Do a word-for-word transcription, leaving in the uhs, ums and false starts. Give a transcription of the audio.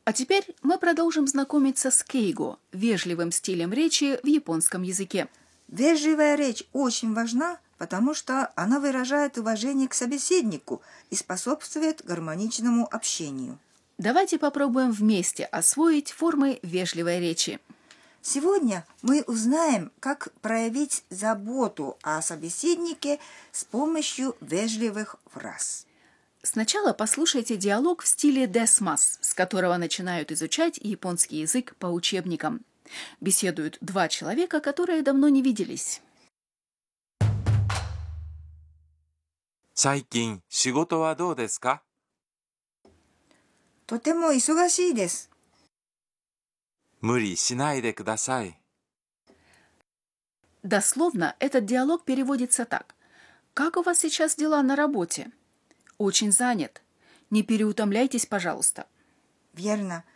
А теперь мы продолжим знакомиться с кейго, вежливым стилем речи в японском языке. Вежливая речь очень важна, потому что она выражает уважение к собеседнику и способствует гармоничному общению. Давайте попробуем вместе освоить формы вежливой речи. Сегодня мы узнаем, как проявить заботу о собеседнике с помощью вежливых фраз. Сначала послушайте диалог в стиле десмас, с которого начинают изучать японский язык по учебникам. Беседуют два человека, которые давно не виделись. 最近仕事はどうですか？ とても忙しいです。 無理しないでください。 Дословно этот диалог переводится так. Как у вас сейчас дела на работе? Очень занят. Не переутомляйтесь, пожалуйста. Верно.